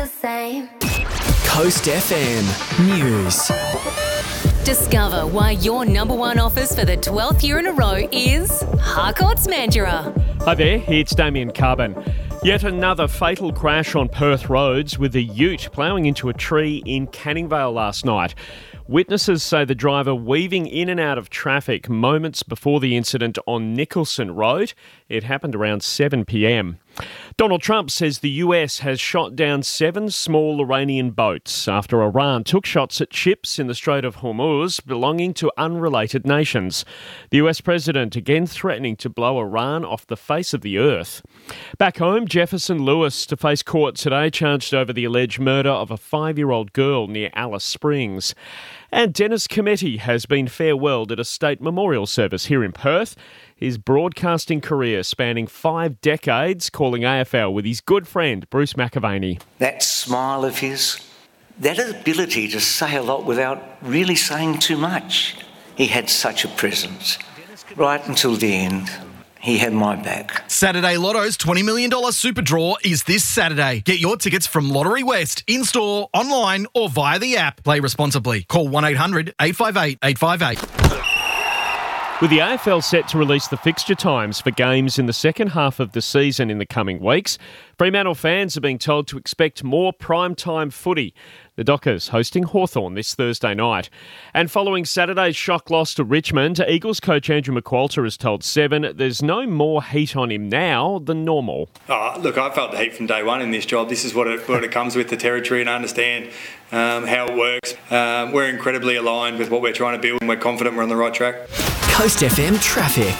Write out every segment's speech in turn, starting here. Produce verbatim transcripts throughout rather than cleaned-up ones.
the same. Coast F M News. Discover why your number one offers for the twelfth year in a row is Harcourts Mandurah. Hi there, it's Damien Carbon. Yet another fatal crash on Perth roads with a ute ploughing into a tree in Canning Vale last night. Witnesses say the driver weaving in and out of traffic moments before the incident on Nicholson Road. It happened around seven p.m. Donald Trump says the U S has shot down seven small Iranian boats after Iran took shots at ships in the Strait of Hormuz belonging to unrelated nations. The U S president again threatening to blow Iran off the face of the earth. Back home, Jefferson Lewis to face court today, charged over the alleged murder of a five-year-old girl near Alice Springs. And Dennis Cometti has been farewelled at a state memorial service here in Perth. His broadcasting career spanning five decades, calling A F L with his good friend Bruce McAvaney. That smile of his, that ability to say a lot without really saying too much. He had such a presence. Right until the end, he had my back. Saturday Lotto's twenty million dollars Super Draw is this Saturday. Get your tickets from Lottery West, in-store, online or via the app. Play responsibly. Call one eight hundred eight five eight eight five eight. With the A F L set to release the fixture times for games in the second half of the season in the coming weeks, Fremantle fans are being told to expect more prime-time footy. The Dockers hosting Hawthorn this Thursday night. And following Saturday's shock loss to Richmond, Eagles coach Andrew McQualter has told Seven there's no more heat on him now than normal. Oh, look, I felt the heat from day one in this job. This is what it, what it comes with, the territory, and I understand um, how it works. Um, we're incredibly aligned with what we're trying to build, and we're confident we're on the right track. Coast F M traffic.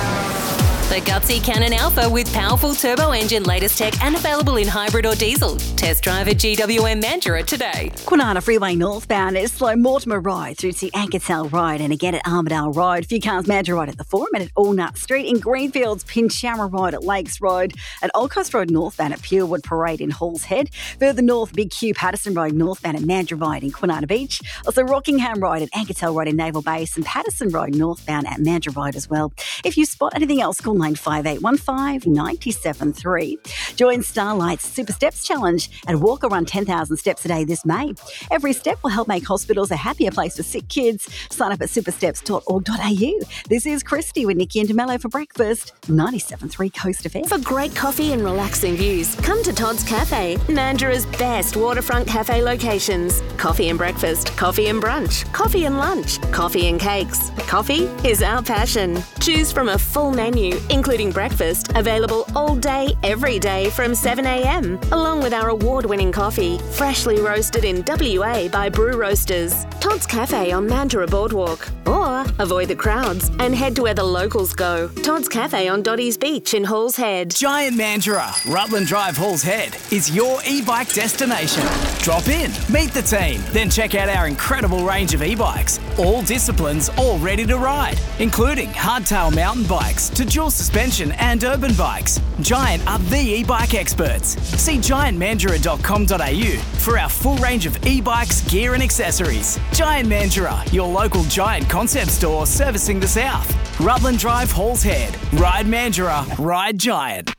The Gutsy Cannon Alpha with powerful turbo engine, latest tech and available in hybrid or diesel. Test drive at G W M Mandurah today. Kwinana Freeway northbound is slow Mortimer Road through to Ankersell Road and again at Armadale Road. Few cars Mandurah Road at the Forum and at Allnut Street. In Greenfields, Pinchara Road at Lakes Road. At Old Coast Road northbound at Purewood Parade in Halls Head. Further north, Big Q Patterson Road northbound at Mandurah Road in Kwinana Beach. Also Rockingham Road at Ankersell Road in Naval Base and Patterson Road northbound at Mandurah Road as well. If you spot anything else, call nine five eight one five nine seven three. Join Starlight's Super Steps Challenge and walk or run ten thousand steps a day this May. Every step will help make hospitals a happier place for sick kids. Sign up at supersteps dot org dot a u. This is Christy with Nikki and DeMello for breakfast. ninety-seven point three Coast F M. For great coffee and relaxing views, come to Todd's Cafe, Mandurah's best waterfront cafe locations. Coffee and breakfast, coffee and brunch, coffee and lunch, coffee and cakes. Coffee is our passion. Choose from a full menu, including breakfast, available all day, every day from seven a.m, along with our award-winning coffee, freshly roasted in W A by Brew Roasters. Todd's Cafe on Mandurah Boardwalk. Or avoid the crowds and head to where the locals go. Todd's Cafe on Dotty's Beach in Halls Head. Giant Mandurah, Rutland Drive, Halls Head is your e-bike destination. Drop in, meet the team, then check out our incredible range of e-bikes. All disciplines, all ready to ride, including hardtail mountain bikes to dual suspension and urban bikes. Giant are the e-bike experts. See giant mandurah dot com dot a u for our full range of e-bikes, gear and accessories. Giant Mandurah, your local Giant concept store servicing the South. Rutland Drive, Halls Head. Ride Mandurah, ride Giant.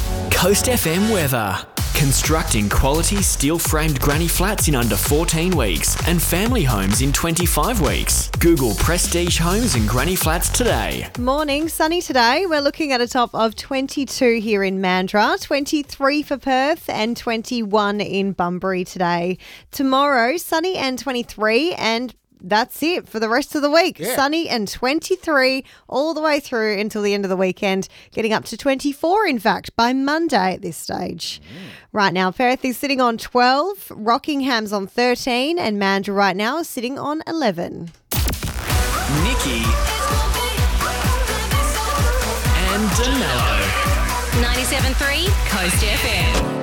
Coast F M weather. Constructing quality steel-framed granny flats in under fourteen weeks and family homes in twenty-five weeks. Google Prestige Homes and Granny Flats today. Morning, sunny today. We're looking at a top of twenty-two here in Mandurah, twenty-three for Perth and twenty-one in Bunbury today. Tomorrow, sunny and twenty-three, and that's it for the rest of the week. Yeah. Sunny and twenty-three all the way through until the end of the weekend, getting up to twenty-four, in fact, by Monday at this stage. Mm. Right now, Perth is sitting on twelve, Rockingham's on thirteen, and Mandurah right now is sitting on eleven. Nikki and DeMello. ninety-seven point three Coast F M.